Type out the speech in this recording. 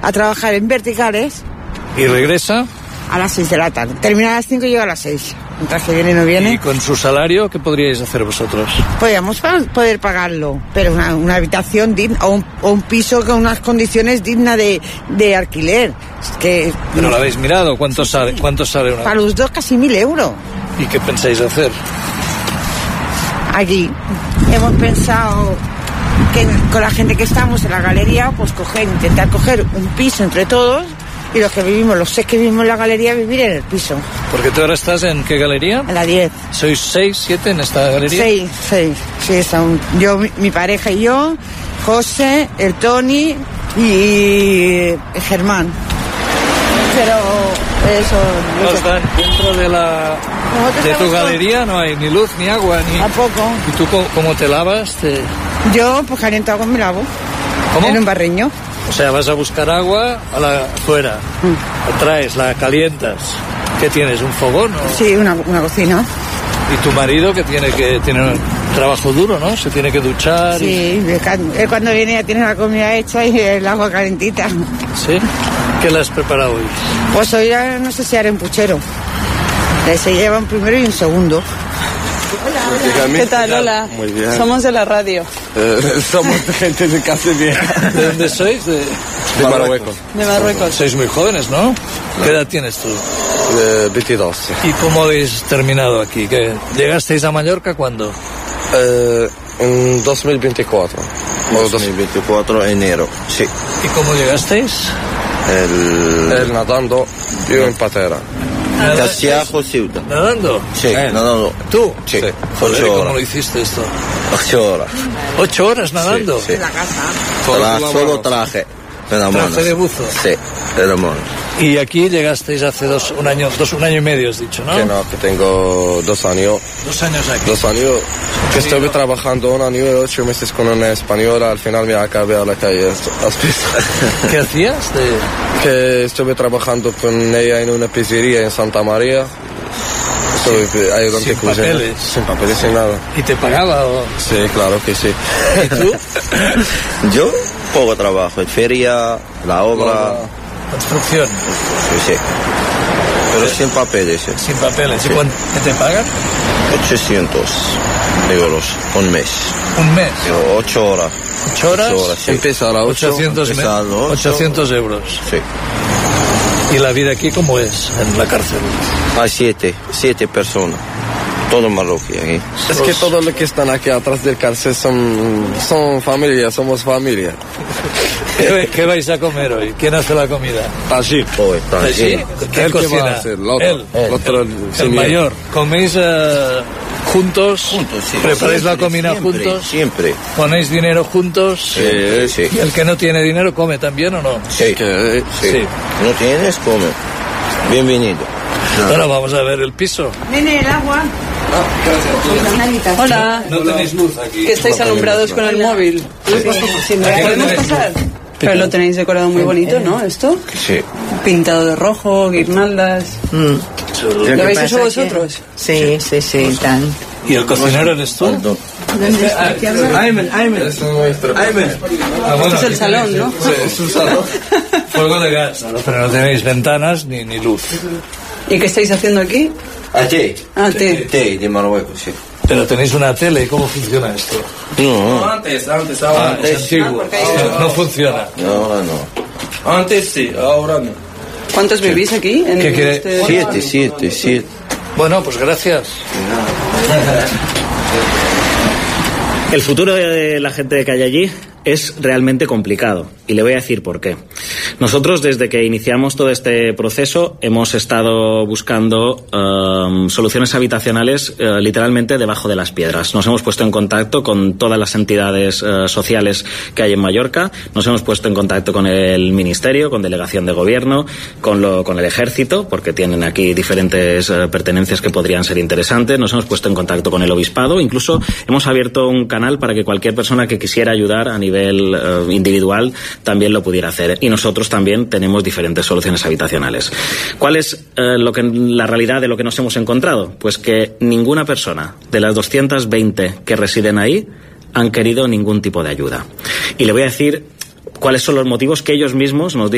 a trabajar en Verticales. ¿Y regresa? A las 6 de la tarde. Termina a las 5 y llega a las 6. Mientras que viene y no viene. ¿Y con su salario qué podríais hacer vosotros? Podríamos poder pagarlo, pero una habitación digna o un piso con unas condiciones dignas de alquiler. ¿Pero lo habéis mirado? ¿Cuánto sale una? Para los dos casi 1.000 euros. ¿Y qué pensáis hacer? Aquí hemos pensado que con la gente que estamos en la galería, pues intentar coger un piso entre todos. Y los 6 que vivimos en la galería, vivir en el piso. Porque tú ahora estás en ¿qué galería? En la 10. ¿Sois 6, 7 en esta galería? 6. Sí, son yo, mi pareja y yo, José, el Tony y Germán. Pero eso... No están dentro de tu galería, no hay ni luz, ni agua, ni... Tampoco. ¿Y tú cómo te lavas? Yo, pues caliento agua y me lavo. ¿Cómo? En un barreño. O sea, vas a buscar agua afuera, la traes, la calientas. ¿Qué tienes, un fogón? ¿O? Sí, una cocina. ¿Y tu marido que tiene un trabajo duro, no? Se tiene que duchar. Sí, él cuando viene ya tiene la comida hecha y el agua calentita. ¿Sí? ¿Qué le has preparado hoy? Pues hoy ya no sé si haré un puchero. Se lleva un primero y un segundo. ¿Qué tal? Hola. Muy bien. Somos de la radio. Somos gente de Casa Vieja. ¿De dónde sois? De Marruecos. De Marruecos. Sois muy jóvenes, ¿no? ¿Qué edad tienes tú? 22. ¿Y cómo habéis terminado aquí? ¿Llegasteis a Mallorca cuándo? En 2024. 2024 enero, sí. ¿Y cómo llegasteis? Él nadando, yo en patera. Casiajo, Ceuta. ¿Nadando? Sí, nadando. ¿Tú? Sí. Joder, 8 ¿cómo horas. lo hiciste esto? 8 horas. 8 horas nadando. Sí. En la casa. Solo traje. ¿Traje de buzo? Sí, de la mano. Y aquí llegasteis hace un año y medio, has dicho, ¿no? Que tengo 2 años. 2 años aquí. 2 años. Que estuve trabajando 1 año y 8 meses con una española. Al final me acabé a la calle. ¿Qué hacías? Que estuve trabajando con ella en una pizzería en Santa María. Sin papeles. Sin papeles, sin nada. ¿Y te pagaba o...? Sí, claro que sí. ¿Y tú? Yo, poco trabajo. Feria, la obra. Construcción. Sí. Pero sin papeles. Sin papeles. Sí. ¿Y qué te pagan? 800 euros un mes. ¿Un mes? 8 horas. 8 horas. 8 horas, sí. Empieza a las 8. 800 euros. Sí. ¿Y la vida aquí cómo es en la cárcel? Hay 7 personas. Todo marroquí aquí. Es que todos los que están aquí atrás del cárcel son familia, somos familia. ¿Qué vais a comer hoy? ¿Quién hace la comida? Tajir. Hoy, ¿Sí? ¿Quién ¿Él qué cocina? va a hacer? El mayor. ¿Coméis juntos? Juntos, sí. ¿Preparáis la comida Siempre, juntos? Siempre. ¿Ponéis dinero juntos? Sí. ¿Y el que no tiene dinero come también o no? Sí. Sí. ¿No tienes? Come. Bienvenido. Ahora vamos a ver el piso. Nene, el agua. Hola. No tenéis luz aquí. Que estáis alumbrados con el móvil. ¿Podemos pasar? Pero lo tenéis decorado muy bonito, ¿no? ¿Esto? Sí. Pintado de rojo, guirnaldas. ¿Lo habéis hecho vosotros? Sí, tan. ¿Y el cocinero eres tú? Aymen. Este es el salón, ¿no? Sí, es un salón. Fuego de gas. Pero no tenéis ventanas ni luz. ¿Y qué estáis haciendo aquí? Té. Ah, té. Té de Marruecos, sí. Pero tenéis una tele, ¿cómo funciona esto? No. Antes, Es antiguo. No funciona. Ahora no. Antes sí, ahora no. ¿Cuántos vivís aquí? ¿Qué quiere? 7. Bueno, pues gracias. El futuro de la gente que hay allí es realmente complicado y le voy a decir por qué. Nosotros desde que iniciamos todo este proceso hemos estado buscando soluciones habitacionales literalmente debajo de las piedras. Nos hemos puesto en contacto con todas las entidades sociales que hay en Mallorca, nos hemos puesto en contacto con el Ministerio, con Delegación de Gobierno, con el Ejército, porque tienen aquí diferentes pertenencias que podrían ser interesantes, nos hemos puesto en contacto con el Obispado, incluso hemos abierto un canal para que cualquier persona que quisiera ayudar a nivel individual también lo pudiera hacer, y nosotros también tenemos diferentes soluciones habitacionales. ¿Cuál es la realidad de lo que nos hemos encontrado? Pues que ninguna persona de las 220 que residen ahí han querido ningún tipo de ayuda. Y le voy a decir cuáles son los motivos que ellos mismos nos dicen.